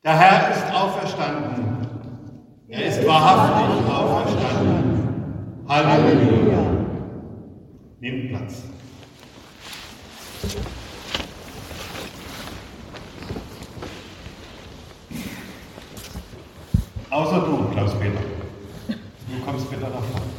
Der Herr ist auferstanden. Er ist wahrhaftig auferstanden. Halleluja. Nehmt Platz. Außer du, Klaus-Peter. Du kommst bitte nach vorne.